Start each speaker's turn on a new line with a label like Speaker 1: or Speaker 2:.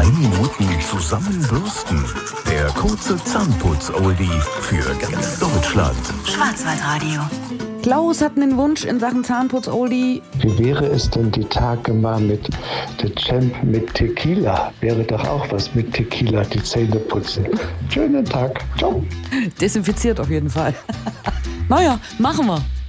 Speaker 1: 10 Minuten zusammenbürsten. Der kurze Zahnputz-Oldie für ganz Deutschland.
Speaker 2: Schwarzwaldradio.
Speaker 3: Klaus hat einen Wunsch in Sachen Zahnputz-Oldie.
Speaker 4: Wie wäre es denn die Tage mal mit The Champ mit Tequila? Wäre doch auch was mit Tequila, die Zähne putzen. Schönen Tag. Ciao.
Speaker 3: Desinfiziert auf jeden Fall. Naja, machen wir.